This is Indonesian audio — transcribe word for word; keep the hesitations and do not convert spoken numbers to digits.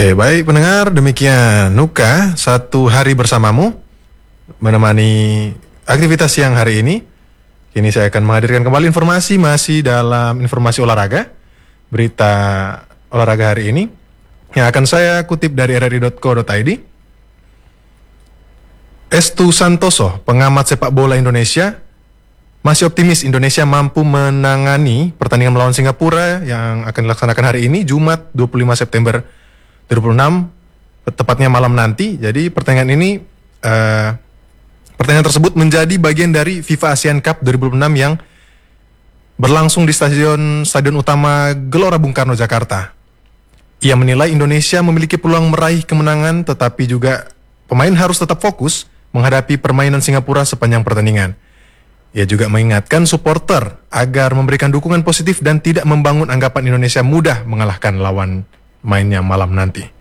Oke, baik pendengar, demikian Nuka, satu hari bersamamu menemani aktivitas siang hari ini. Kini saya akan menghadirkan kembali informasi masih dalam informasi olahraga, berita olahraga hari ini yang akan saya kutip dari r r i dot co dot i d. Estu Santoso, pengamat sepak bola Indonesia, masih optimis Indonesia mampu menangani pertandingan melawan Singapura yang akan dilaksanakan hari ini, Jumat dua puluh lima September dua ribu enam, tepatnya malam nanti. Jadi pertandingan ini, uh, pertandingan tersebut menjadi bagian dari FIFA ASEAN Cup dua ribu enam yang berlangsung di stadion stadion utama Gelora Bung Karno, Jakarta. Ia menilai Indonesia memiliki peluang meraih kemenangan, tetapi juga pemain harus tetap fokus menghadapi permainan Singapura sepanjang pertandingan. Ia juga mengingatkan supporter agar memberikan dukungan positif dan tidak membangun anggapan Indonesia mudah mengalahkan lawan mainnya malam nanti.